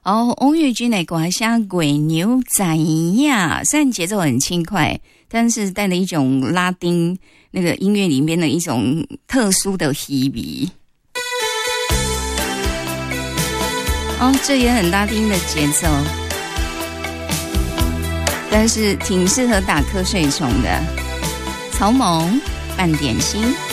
翁玉君的歌声鬼牛仔呀，虽然节奏很轻快，但是带了一种拉丁那个音乐里面的一种特殊的气味。这也很拉丁的节奏，但是挺适合打瞌睡虫的。草蜢伴点心。